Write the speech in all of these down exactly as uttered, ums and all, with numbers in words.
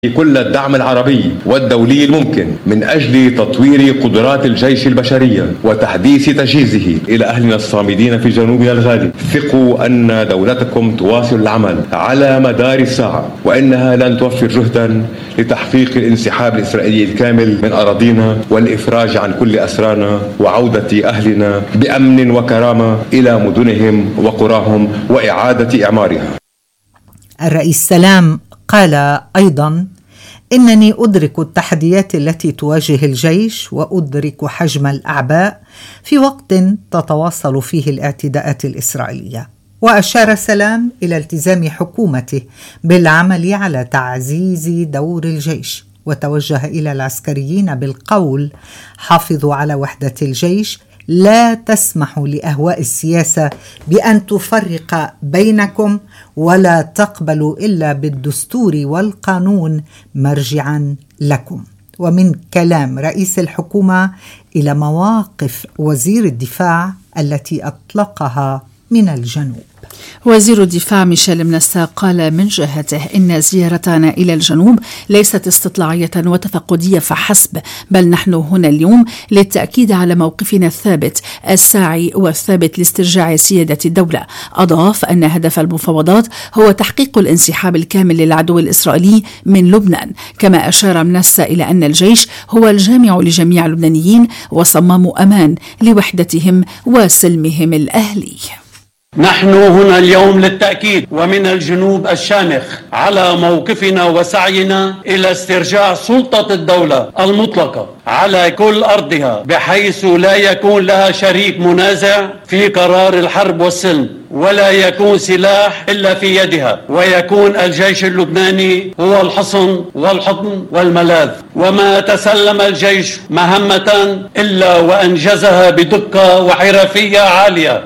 كل الدعم العربي والدولي الممكن من أجل تطوير قدرات الجيش البشرية وتحديث تجهيزه إلى أهلنا الصامدين في جنوبنا الغالي. ثقوا أن دولتكم تواصل العمل على مدار الساعة، وإنها لن توفر جهدا لتحقيق الانسحاب الإسرائيلي الكامل من أراضينا والإفراج عن كل أسرانا وعودة أهلنا بأمن وكرامة إلى مدنهم وقراهم وإعادة إعمارها. الرئيس سلام قال أيضا: إنني أدرك التحديات التي تواجه الجيش وأدرك حجم الأعباء في وقت تتواصل فيه الاعتداءات الإسرائيلية. وأشار سلام إلى التزام حكومته بالعمل على تعزيز دور الجيش، وتوجه إلى العسكريين بالقول: حافظوا على وحدة الجيش، لا تسمحوا لأهواء السياسة بأن تفرق بينكم، ولا تقبلوا إلا بالدستور والقانون مرجعا لكم. ومن كلام رئيس الحكومة إلى مواقف وزير الدفاع التي أطلقها من الجنوب. وزير الدفاع ميشيل منسا قال من جهته إن زيارتنا إلى الجنوب ليست استطلاعية وتفقدية فحسب، بل نحن هنا اليوم للتأكيد على موقفنا الثابت الساعي والثابت لاسترجاع سيادة الدولة. أضاف أن هدف المفاوضات هو تحقيق الانسحاب الكامل للعدو الإسرائيلي من لبنان. كما أشار منسا إلى أن الجيش هو الجامع لجميع اللبنانيين وصمام أمان لوحدتهم وسلمهم الأهلي. نحن هنا اليوم للتأكيد ومن الجنوب الشامخ على موقفنا وسعينا إلى استرجاع سلطة الدولة المطلقة على كل أرضها، بحيث لا يكون لها شريك منازع في قرار الحرب والسلم، ولا يكون سلاح إلا في يدها، ويكون الجيش اللبناني هو الحصن والحضن والملاذ. وما تسلم الجيش مهمة إلا وأنجزها بدقة وحرفية عالية.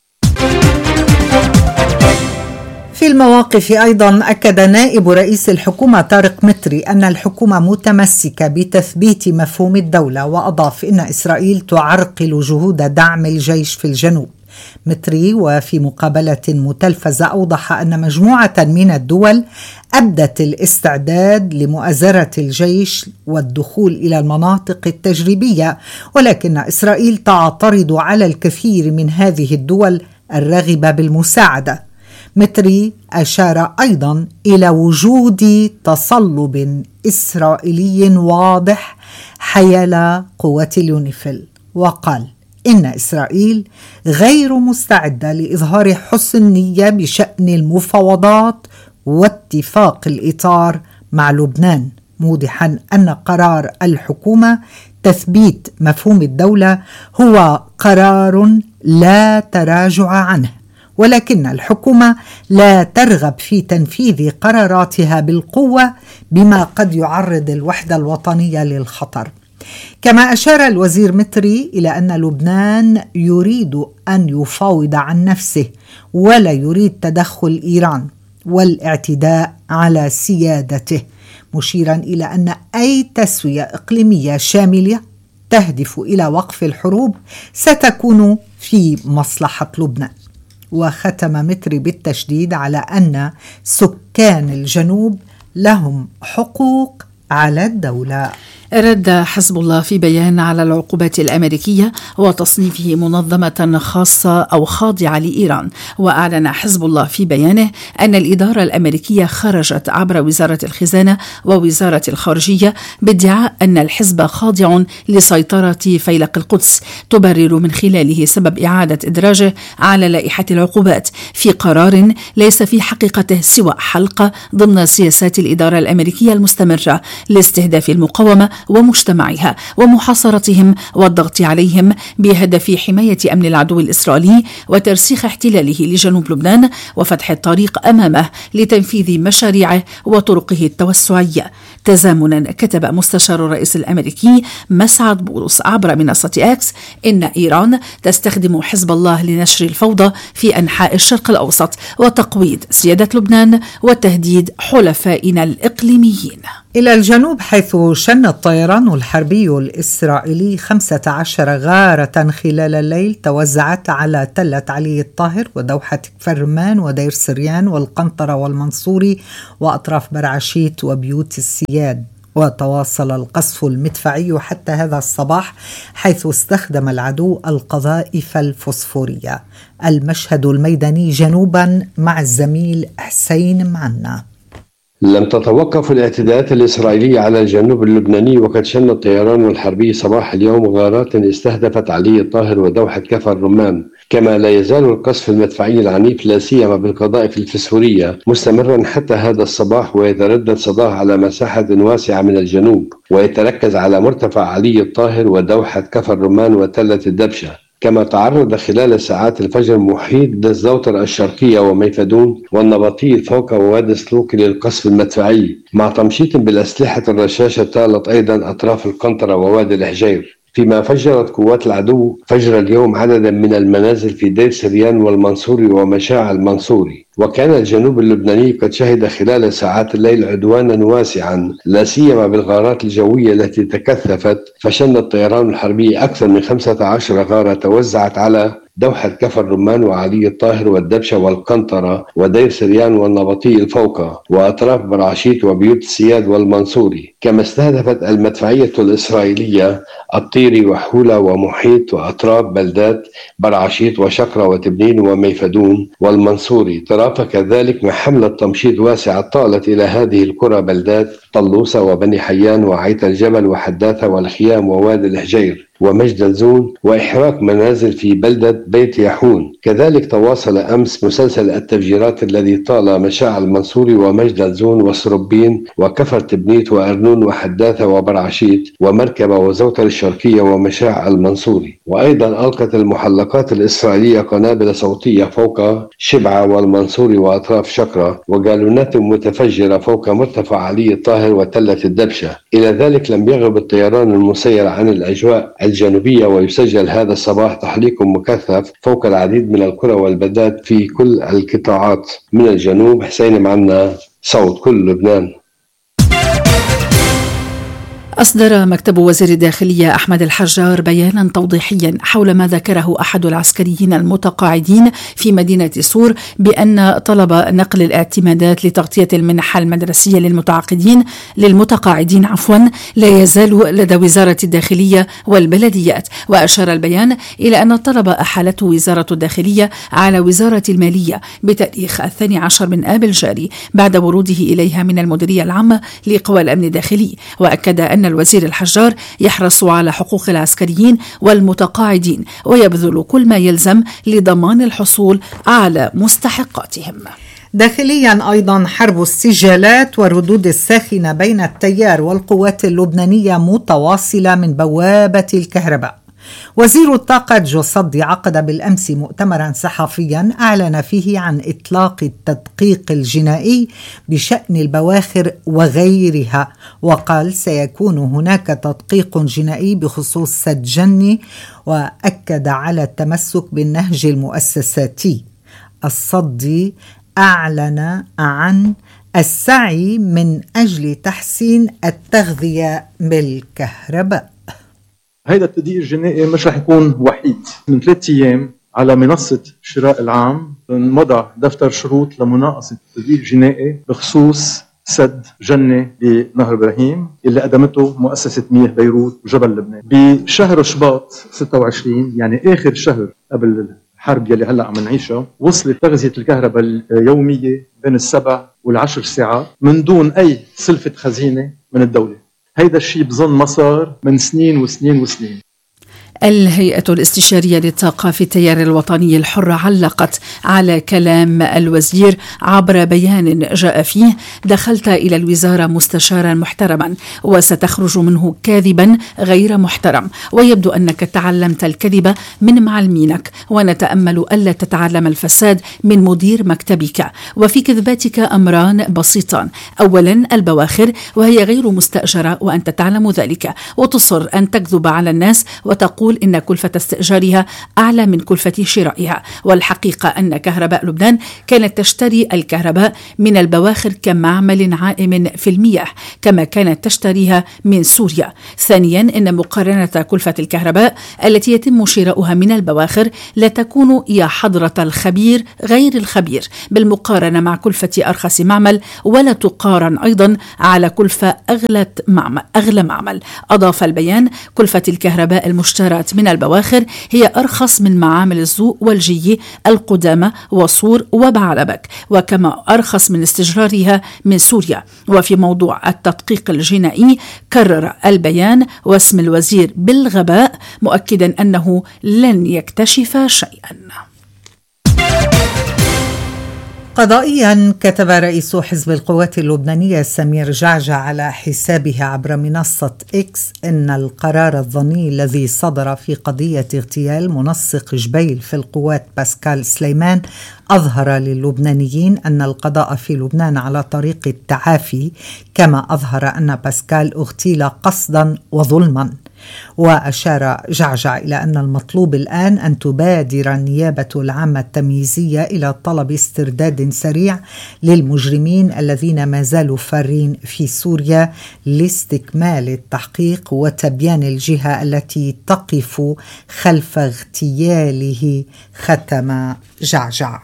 في المواقف أيضا أكد نائب رئيس الحكومة طارق مطري أن الحكومة متمسكة بتثبيت مفهوم الدولة، وأضاف إن إسرائيل تعرقل جهود دعم الجيش في الجنوب. مطري وفي مقابلة متلفزة أوضح أن مجموعة من الدول أبدت الاستعداد لمؤازرة الجيش والدخول إلى المناطق التجريبية، ولكن إسرائيل تعترض على الكثير من هذه الدول الراغبة بالمساعدة. مطري أشار أيضا إلى وجود تصلب إسرائيلي واضح حيال قوات اليونيفيل، وقال إن إسرائيل غير مستعدة لإظهار حسن نية بشأن المفاوضات واتفاق الإطار مع لبنان، موضحا أن قرار الحكومة تثبيت مفهوم الدولة هو قرار لا تراجع عنه، ولكن الحكومة لا ترغب في تنفيذ قراراتها بالقوة بما قد يعرض الوحدة الوطنية للخطر. كما أشار الوزير مطري إلى أن لبنان يريد أن يفاوض عن نفسه، ولا يريد تدخل إيران والاعتداء على سيادته، مشيرا إلى أن أي تسوية إقليمية شاملة تهدف إلى وقف الحروب ستكون في مصلحة لبنان. وختم مطري بالتشديد على أن سكان الجنوب لهم حقوق على الدولة. رد حزب الله في بيان على العقوبات الأمريكية وتصنيفه منظمة خاصة أو خاضعة لإيران. وأعلن حزب الله في بيانه أن الإدارة الأمريكية خرجت عبر وزارة الخزانة ووزارة الخارجية بادعاء أن الحزب خاضع لسيطرة فيلق القدس، تبرر من خلاله سبب إعادة إدراجه على لائحة العقوبات في قرار ليس في حقيقته سوى حلقة ضمن سياسات الإدارة الأمريكية المستمرة لاستهداف المقاومة ومجتمعها ومحاصرتهم والضغط عليهم بهدف حماية أمن العدو الإسرائيلي وترسيخ احتلاله لجنوب لبنان وفتح الطريق أمامه لتنفيذ مشاريعه وطرقه التوسعية. تزامنا كتب مستشار الرئيس الأمريكي مسعد بولس عبر منصة إكس إن إيران تستخدم حزب الله لنشر الفوضى في أنحاء الشرق الأوسط وتقويض سيادة لبنان وتهديد حلفائنا الإقليميين. إلى الجنوب، حيث شنت الطيران الحربي الإسرائيلي خمسة عشر غارة خلال الليل توزعت على تلة علي الطاهر ودوحة كفرمان ودير سريان والقنطرة والمنصوري وأطراف برعشيت وبيوت السياد. وتواصل القصف المدفعي حتى هذا الصباح، حيث استخدم العدو القذائف الفوسفورية. المشهد الميداني جنوبا مع الزميل حسين معنا. لم تتوقف الاعتداءات الإسرائيلية على الجنوب اللبناني، وقد شن الطيران الحربي صباح اليوم غارات استهدفت علي الطاهر ودوحة كفر الرمان، كما لا يزال القصف المدفعي العنيف لا سيما بالقذائف الفسفورية مستمرا حتى هذا الصباح، ويتردد صداه على مساحة واسعة من الجنوب، ويتركز على مرتفع علي الطاهر ودوحة كفر الرمان وتلة الدبشة. كما تعرض خلال ساعات الفجر محيط دزوطر الشرقية وميفدون والنبطيل فوق ووادي سلوك للقصف المدفعي، مع تمشيط بالأسلحة الرشاشة طالت أيضا أطراف القنطرة ووادي الحجير. فيما فجرت قوات العدو فجر اليوم عددا من المنازل في دير سريان والمنصوري ومشاع المنصوري. وكان الجنوب اللبناني قد شهد خلال ساعات الليل عدوانا واسعا لا سيما بالغارات الجوية التي تكثفت، فشن الطيران الحربي أكثر من خمسة عشر غارة توزعت على دوحة كفر الرمان وعلي الطاهر والدبشة والقنطرة ودير سريان والنبطي الفوقة وأطراف برعشيت وبيوت السياد والمنصوري. كما استهدفت المدفعية الإسرائيلية الطيري وحولة ومحيط وأطراف بلدات برعشيت وشقرة وتبنين وميفدون والمنصوري. ترافق ذلك مع حملة تمشيط واسعة طالت إلى هذه القرى بلدات طلوسة وبني حيان وعيت الجبل وحداثة والخيام ووادي الحجير ومجدلزون، وإحراق منازل في بلدة بيت يحون. كذلك تواصل أمس مسلسل التفجيرات الذي طال مشاع المنصوري ومجدلزون وسربين وكفر تبنيت وأرنون وحداثة وبرعشيت ومركبة وزوطر الشرقية ومشاع المنصوري. وأيضا ألقت المحلقات الإسرائيلية قنابل صوتية فوق شبعة والمنصوري وأطراف شقرة، وجالونات متفجرة فوق مرتفع علي الطاهر وتلة الدبشة. إلى ذلك لم يغب الطيران المسير عن الأجواء الجنوبية، ويسجل هذا الصباح تحليق مكثف فوق العديد من القرى والبلدات في كل القطاعات. من الجنوب حسين معنا، صوت كل لبنان. أصدر مكتب وزير الداخلية أحمد الحجار بيانا توضيحيا حول ما ذكره أحد العسكريين المتقاعدين في مدينة صور بأن طلب نقل الاعتمادات لتغطية المنح المدرسية للمتعاقدين للمتقاعدين عفوا لا يزال لدى وزارة الداخلية والبلديات. وأشار البيان إلى أن الطلب أحالته وزارة الداخلية على وزارة المالية بتاريخ الثاني عشر من آب الجاري بعد وروده إليها من المديرية العامة لقوى الأمن الداخلي. وأكد أن الوزير الحجار يحرص على حقوق العسكريين والمتقاعدين ويبذل كل ما يلزم لضمان الحصول على مستحقاتهم. داخليا أيضا حرب السجالات والردود الساخنة بين التيار والقوات اللبنانية متواصلة من بوابة الكهرباء. وزير الطاقة جو صدي عقد بالأمس مؤتمرا صحفيا أعلن فيه عن إطلاق التدقيق الجنائي بشأن البواخر وغيرها، وقال سيكون هناك تدقيق جنائي بخصوص سد جني، وأكد على التمسك بالنهج المؤسساتي. الصدي أعلن عن السعي من أجل تحسين التغذية بالكهرباء. هيدا التدقيق الجنائي مش رح يكون وحيد. من ثلاثة أيام على منصة شراء العام نضع دفتر شروط لمناقصة التدقيق الجنائي بخصوص سد جنة بنهر إبراهيم اللي قدمته مؤسسة مياه بيروت وجبل لبنان بشهر شباط ستة وعشرين، يعني آخر شهر قبل الحرب يلي هلأ عم نعيشها. وصلت تغذية الكهرباء اليومية بين السبع والعشر ساعات من دون أي سلفة خزينة من الدولة. هيدا الشيء بظن مسار من سنين وسنين وسنين. الهيئة الاستشارية للطاقة في التيار الوطني الحر علقت على كلام الوزير عبر بيان جاء فيه: دخلت إلى الوزارة مستشارا محترما وستخرج منه كاذبا غير محترم، ويبدو أنك تعلمت الكذب من معلمينك، ونتأمل ألا تتعلم الفساد من مدير مكتبك. وفي كذباتك أمران بسيطان: أولا البواخر وهي غير مستأجرة وأنت تعلم ذلك، وتصر أن تكذب على الناس وتقول يقول إن كلفة استئجارها أعلى من كلفة شرائها. والحقيقة أن كهرباء لبنان كانت تشتري الكهرباء من البواخر كمعمل عائم في المياه، كما كانت تشتريها من سوريا. ثانيا، إن مقارنة كلفة الكهرباء التي يتم شراؤها من البواخر لا تكون يا حضرة الخبير غير الخبير بالمقارنة مع كلفة أرخص معمل، ولا تقارن أيضا على كلفة أغلى معمل, أغلى معمل. أضاف البيان: كلفة الكهرباء المشترى من البواخر هي أرخص من معامل الزوق والجي القدامى وصور وبعلبك، وكما أرخص من استجرارها من سوريا. وفي موضوع التدقيق الجنائي كرر البيان واسم الوزير بالغباء، مؤكدا أنه لن يكتشف شيئا. قضائيا، كتب رئيس حزب القوات اللبنانية سمير جعجع على حسابه عبر منصة إكس إن القرار الظني الذي صدر في قضية اغتيال منسق جبيل في القوات باسكال سليمان أظهر للبنانيين أن القضاء في لبنان على طريق التعافي، كما أظهر أن باسكال اغتيل قصدا وظلما. وأشار جعجع إلى أن المطلوب الآن أن تبادر النيابة العامة التمييزية إلى طلب استرداد سريع للمجرمين الذين ما زالوا فارين في سوريا لاستكمال التحقيق وتبيان الجهة التي تقف خلف اغتياله، ختم جعجع.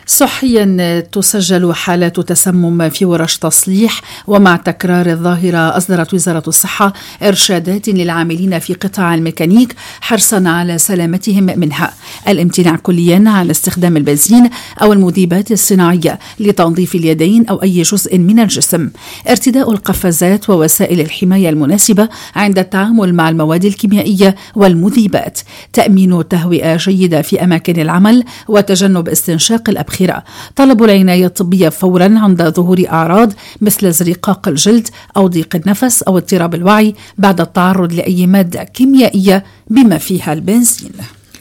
صحيا، تسجل حالات تسمم في ورش تصليح، ومع تكرار الظاهرة أصدرت وزارة الصحة إرشادات للعاملين في قطاع الميكانيك حرصا على سلامتهم منها: الامتناع كليا عن استخدام البنزين أو المذيبات الصناعية لتنظيف اليدين أو أي جزء من الجسم، ارتداء القفازات ووسائل الحماية المناسبة عند التعامل مع المواد الكيميائية والمذيبات، تأمين تهوئة جيدة في أماكن العمل، وتجنب استنشاق الأبخرة، طلب العناية الطبية فورا عند ظهور أعراض مثل ازرقاق الجلد أو ضيق النفس أو اضطراب الوعي بعد التعرض لأي مادة كيميائية بما فيها البنزين.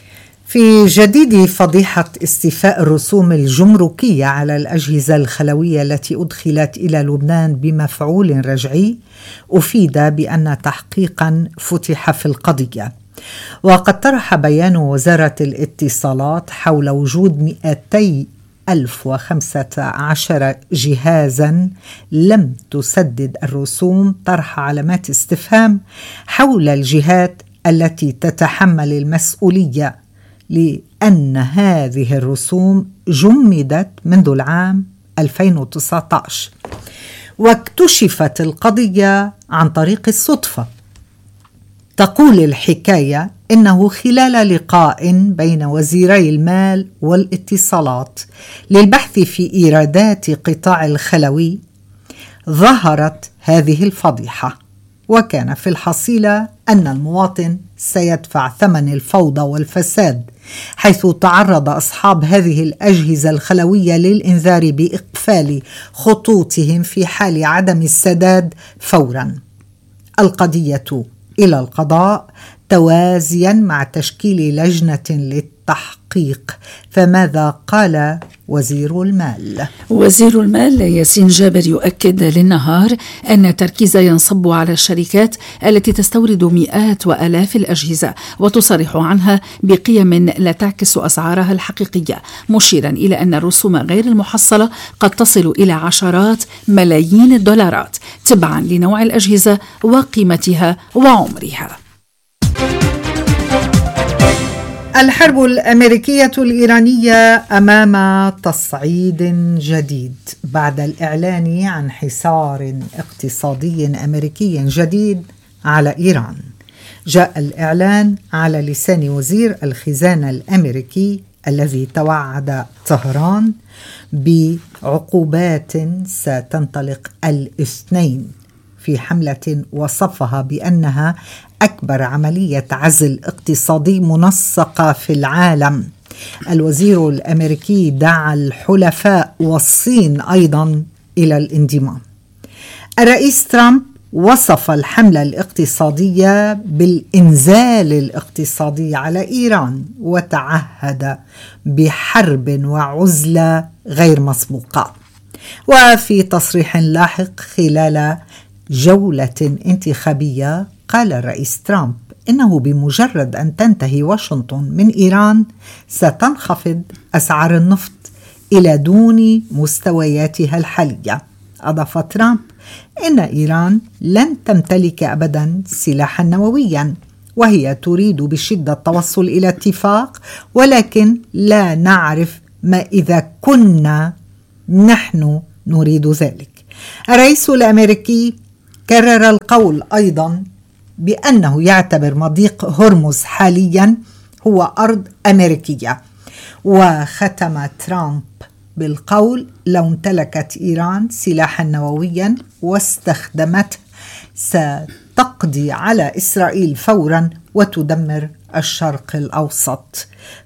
في جديد فضيحة استيفاء الرسوم الجمركية على الأجهزة الخلوية التي أدخلت إلى لبنان بمفعول رجعي، أفيد بأن تحقيقا فتح في القضية. وقد طرح بيان وزارة الاتصالات حول وجود مئتي ألف وخمسة عشر جهازا لم تسدد الرسوم طرح علامات استفهام حول الجهات التي تتحمل المسؤولية، لأن هذه الرسوم جمدت منذ العام ألفين وتسعة عشر. واكتشفت القضية عن طريق الصدفة. تقول الحكاية إنه خلال لقاء بين وزيري المال والاتصالات للبحث في إيرادات قطاع الخلوي ظهرت هذه الفضيحة، وكان في الحصيلة أن المواطن سيدفع ثمن الفوضى والفساد، حيث تعرض أصحاب هذه الأجهزة الخلوية للإنذار بإقفال خطوطهم في حال عدم السداد فورا. القضية إلى القضاء توازيا مع تشكيل لجنة للتحقيق. فماذا قال وزير المال؟ وزير المال ياسين جابر يؤكد للنهار أن التركيز ينصب على الشركات التي تستورد مئات وآلاف الأجهزة وتصرح عنها بقيم لا تعكس أسعارها الحقيقية، مشيرا إلى أن الرسوم غير المحصلة قد تصل إلى عشرات ملايين الدولارات تبعا لنوع الأجهزة وقيمتها وعمرها. الحرب الأمريكية الإيرانية أمام تصعيد جديد بعد الإعلان عن حصار اقتصادي أمريكي جديد على إيران. جاء الإعلان على لسان وزير الخزانة الأمريكي الذي توعد طهران بعقوبات ستنطلق الاثنين في حملة وصفها بأنها أكبر عملية عزل اقتصادي منسقة في العالم. الوزير الأمريكي دعا الحلفاء والصين أيضا إلى الانضمام. الرئيس ترامب وصف الحملة الاقتصادية بالإنزال الاقتصادي على إيران وتعهد بحرب وعزلة غير مسبوقة. وفي تصريح لاحق خلال جولة انتخابية قال الرئيس ترامب إنه بمجرد أن تنتهي واشنطن من إيران ستنخفض أسعار النفط إلى دون مستوياتها الحالية. أضاف ترامب إن إيران لن تمتلك أبدا سلاحا نوويا، وهي تريد بشدة التوصل إلى اتفاق، ولكن لا نعرف ما إذا كنا نحن نريد ذلك. الرئيس الأمريكي كرر القول أيضا بأنه يعتبر مضيق هرمز حاليا هو أرض أمريكية، وختم ترامب بالقول: لو امتلكت إيران سلاحا نوويا واستخدمته ستقضي على إسرائيل فورا وتدمر الشرق الأوسط.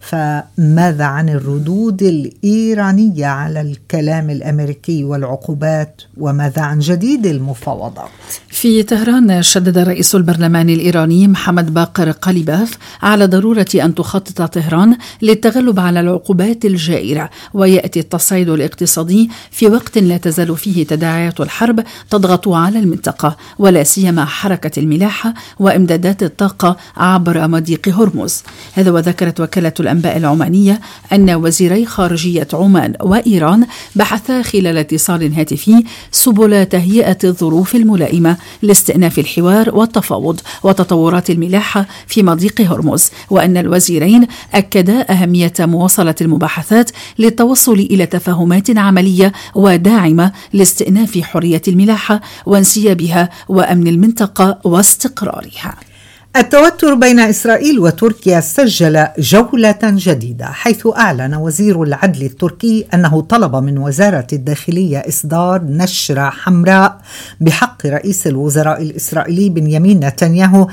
فماذا عن الردود الإيرانية على الكلام الأمريكي والعقوبات؟ وماذا عن جديد المفاوضات؟ في طهران شدد رئيس البرلمان الإيراني محمد باقر قليباف على ضرورة أن تخطط طهران للتغلب على العقوبات الجائرة، ويأتي التصعيد الاقتصادي في وقت لا تزال فيه تداعيات الحرب تضغط على المنطقة، ولا سيما حركة الملاحة وإمدادات الطاقة عبر مضيق هرمز. هذا وذكرت وكالة الأنباء العمانية أن وزيري خارجية عمان وإيران بحثا خلال اتصال هاتفي سبل تهيئة الظروف الملائمة لاستئناف الحوار والتفاوض وتطورات الملاحة في مضيق هرمز، وأن الوزيرين أكدا أهمية مواصلة المباحثات للتوصل إلى تفاهمات عملية وداعمة لاستئناف حرية الملاحة وانسيابها وأمن المنطقة واستقرارها. التوتر بين إسرائيل وتركيا سجل جولة جديدة، حيث أعلن وزير العدل التركي أنه طلب من وزارة الداخلية إصدار نشرة حمراء بحق رئيس الوزراء الإسرائيلي بنيامين نتنياهو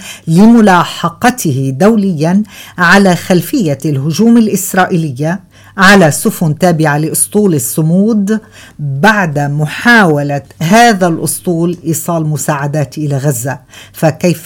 لملاحقته دوليا على خلفية الهجوم الإسرائيلية على سفن تابعة لأسطول الصمود بعد محاولة هذا الأسطول إيصال مساعدات إلى غزة. فكيف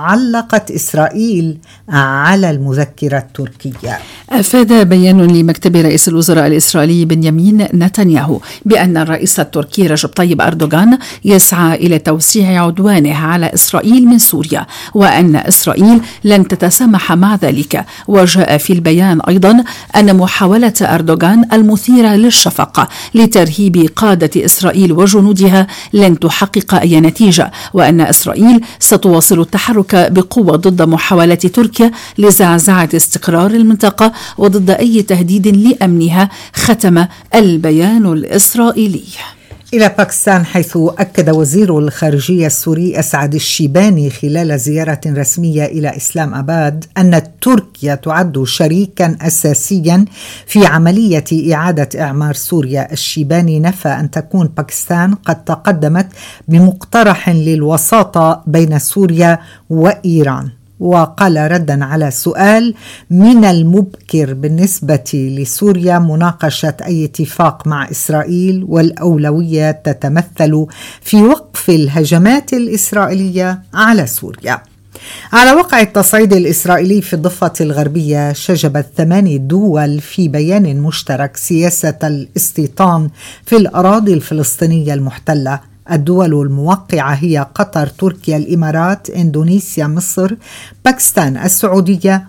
علقت إسرائيل على المذكرة التركية؟ أفاد بيان لمكتب رئيس الوزراء الإسرائيلي بنيامين نتنياهو بأن الرئيس التركي رجب طيب أردوغان يسعى إلى توسيع عدوانه على إسرائيل من سوريا، وأن إسرائيل لن تتسامح مع ذلك. وجاء في البيان أيضا أن محاولة أردوغان المثيرة للشفقة لترهيب قادة إسرائيل وجنودها لن تحقق أي نتيجة، وأن إسرائيل ستواصل التحرك بقوة ضد محاولات تركيا لزعزعة استقرار المنطقة وضد أي تهديد لأمنها. ختم البيان الإسرائيلي. إلى باكستان، حيث أكد وزير الخارجية السوري أسعد الشيباني خلال زيارة رسمية إلى إسلام آباد أن تركيا تعد شريكا أساسيا في عملية إعادة إعمار سوريا. الشيباني نفى أن تكون باكستان قد تقدمت بمقترح للوساطة بين سوريا وإيران، وقال ردا على سؤال: من المبكر بالنسبة لسوريا مناقشة أي اتفاق مع إسرائيل، والأولوية تتمثل في وقف الهجمات الإسرائيلية على سوريا. على وقع التصعيد الإسرائيلي في الضفة الغربية، شجبت ثماني دول في بيان مشترك سياسة الاستيطان في الأراضي الفلسطينية المحتلة. الدول الموقعة هي قطر، تركيا، الإمارات، إندونيسيا، مصر، باكستان، السعودية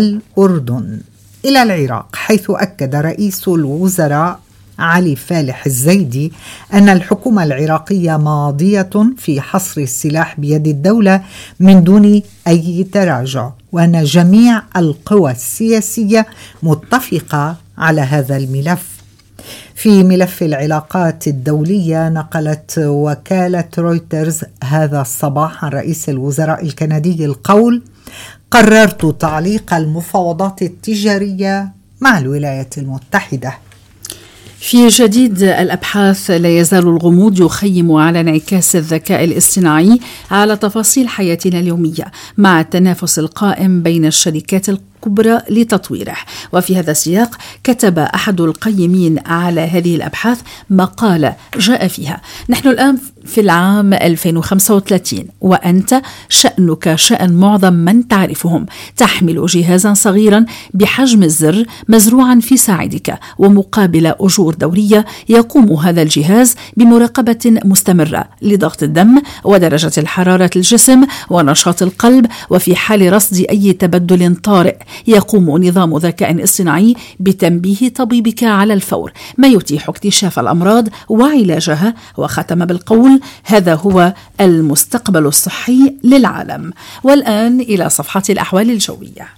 والأردن. إلى العراق، حيث أكد رئيس الوزراء علي فالح الزيدي أن الحكومة العراقية ماضية في حصر السلاح بيد الدولة من دون أي تراجع، وأن جميع القوى السياسية متفقة على هذا الملف. في ملف العلاقات الدولية، نقلت وكالة رويترز هذا الصباح عن رئيس الوزراء الكندي القول: قررت تعليق المفاوضات التجارية مع الولايات المتحدة. في جديد الأبحاث، لا يزال الغموض يخيم على انعكاس الذكاء الاصطناعي على تفاصيل حياتنا اليومية، مع التنافس القائم بين الشركات كبرى لتطويره. وفي هذا السياق كتب أحد القيمين على هذه الأبحاث مقالة جاء فيها: نحن الآن في العام ألفين وخمسة وثلاثين وأنت شأنك شأن معظم من تعرفهم، تحمل جهازا صغيرا بحجم الزر مزروعا في ساعدك، ومقابل أجور دورية يقوم هذا الجهاز بمراقبة مستمرة لضغط الدم ودرجة الحرارة الجسم ونشاط القلب، وفي حال رصد أي تبدل طارئ يقوم نظام ذكاء اصطناعي بتنبيه طبيبك على الفور، ما يتيح اكتشاف الأمراض وعلاجها. وختم بالقول: هذا هو المستقبل الصحي للعالم. والآن إلى صفحة الأحوال الجوية.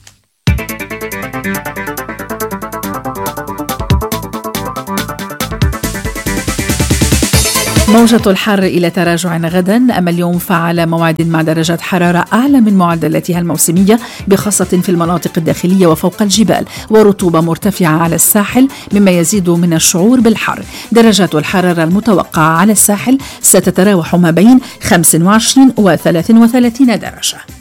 موجة الحر إلى تراجع غدا، أما اليوم فعلى موعد مع درجات حرارة أعلى من معدلاتها الموسمية بخاصة في المناطق الداخلية وفوق الجبال، ورطوبة مرتفعة على الساحل مما يزيد من الشعور بالحر. درجات الحرارة المتوقعة على الساحل ستتراوح ما بين خمسة وعشرين و ثلاثة وثلاثين درجة.